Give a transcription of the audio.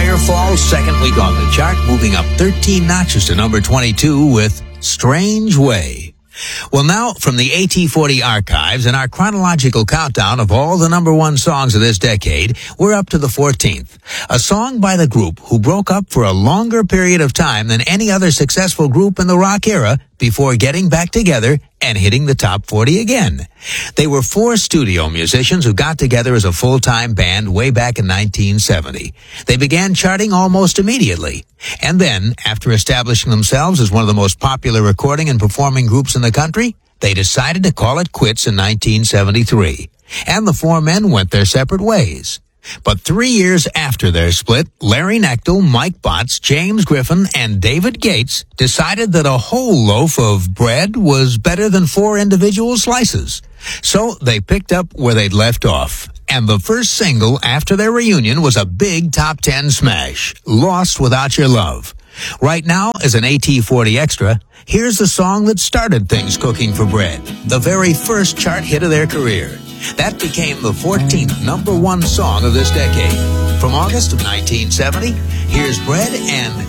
Firefall's second week on the chart, moving up 13 notches to number 22 with Strange Way. Well, now, from the AT40 archives and our chronological countdown of all the number one songs of this decade, we're up to the 14th. A song by the group who broke up for a longer period of time than any other successful group in the rock era before getting back together and hitting the top 40 again. They were four studio musicians who got together as a full-time band way back in 1970. They began charting almost immediately. And then, after establishing themselves as one of the most popular recording and performing groups in the country, they decided to call it quits in 1973. And the four men went their separate ways. But 3 years after their split, Larry Knechtel, Mike Botts, James Griffin, and David Gates decided that a whole loaf of bread was better than four individual slices. So they picked up where they'd left off. And the first single after their reunion was a big top 10 smash, Lost Without Your Love. Right now, as an AT40 extra, here's the song that started things cooking for Bread, the very first chart hit of their career. That became the 14th number one song of this decade. From August of 1970, here's Bread and